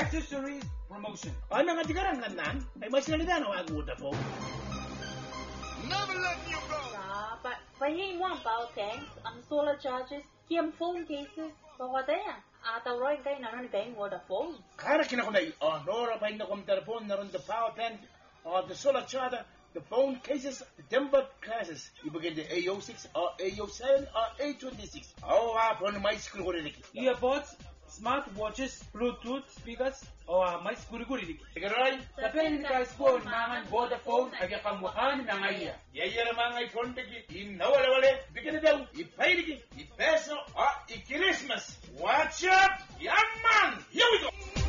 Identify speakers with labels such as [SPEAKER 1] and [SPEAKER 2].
[SPEAKER 1] accessories promotion.
[SPEAKER 2] Ano nga tigarang kanan? Ay mas nalida na wag Vodafone.
[SPEAKER 3] Never let you go.
[SPEAKER 4] But paying one bao tank, solar charges, kiam phone cases, bawa daya. Ata roy kay nanon kay Vodafone.
[SPEAKER 2] Kara kinakunay. Nora pa yung telephone naron the power bank, the solar charger, the phone cases, the tempered classes. Ibigay the AO6 or AO7 or A26. Hapon may school ko rin.
[SPEAKER 1] Earpods, smart watches, Bluetooth speakers, o may siguri-guri.
[SPEAKER 2] Sigaray?
[SPEAKER 1] Sa Penicas po, mangan Vodafone, ay kamuhan ng iya.
[SPEAKER 2] Yaya naman ay kontaki. Inawala-wala. Bigyan na daw. Ipay-ligi. Ipeso. I-Christmas. Watch out! Yaman! Here we go!